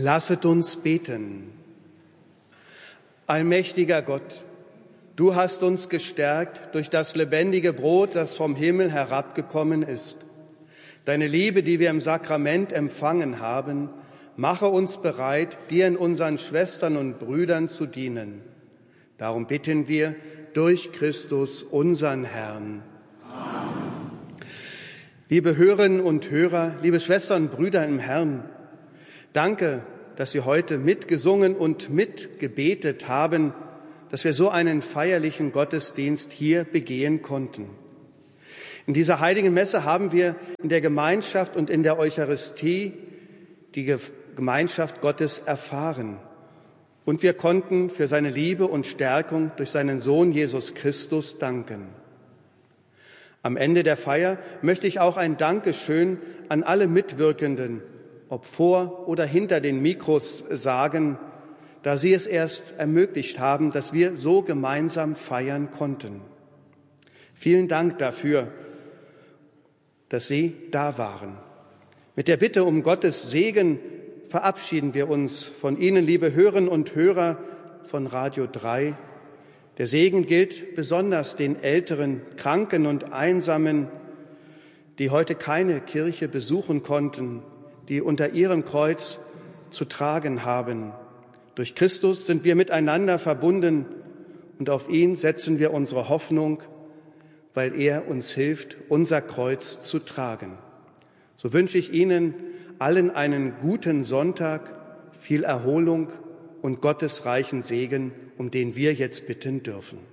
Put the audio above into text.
Lasset uns beten. Allmächtiger Gott, du hast uns gestärkt durch das lebendige Brot, das vom Himmel herabgekommen ist. Deine Liebe, die wir im Sakrament empfangen haben, mache uns bereit, dir in unseren Schwestern und Brüdern zu dienen. Darum bitten wir durch Christus, unseren Herrn. Amen. Liebe Hörerinnen und Hörer, liebe Schwestern und Brüder im Herrn, danke, dass Sie heute mitgesungen und mitgebetet haben, dass wir so einen feierlichen Gottesdienst hier begehen konnten. In dieser heiligen Messe haben wir in der Gemeinschaft und in der Eucharistie die Gemeinschaft Gottes erfahren. Und wir konnten für seine Liebe und Stärkung durch seinen Sohn Jesus Christus danken. Am Ende der Feier möchte ich auch ein Dankeschön an alle Mitwirkenden, ob vor oder hinter den Mikros, sagen, da sie es erst ermöglicht haben, dass wir so gemeinsam feiern konnten. Vielen Dank dafür, dass Sie da waren. Mit der Bitte um Gottes Segen verabschieden wir uns von Ihnen, liebe Hörerinnen und Hörer von Radio 3. Der Segen gilt besonders den Älteren, Kranken und Einsamen, die heute keine Kirche besuchen konnten, die unter ihrem Kreuz zu tragen haben. Durch Christus sind wir miteinander verbunden und auf ihn setzen wir unsere Hoffnung, weil er uns hilft, unser Kreuz zu tragen. So wünsche ich Ihnen allen einen guten Sonntag, viel Erholung und Gottes reichen Segen, um den wir jetzt bitten dürfen.